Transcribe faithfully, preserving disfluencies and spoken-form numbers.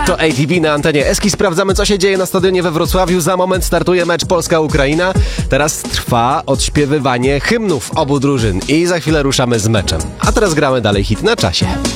To A T B na antenie Eski. Sprawdzamy, co się dzieje na stadionie we Wrocławiu. Za moment startuje mecz Polska-Ukraina. Teraz trwa odśpiewywanie hymnów obu drużyn i za chwilę ruszamy z meczem. A teraz gramy dalej hit na czasie.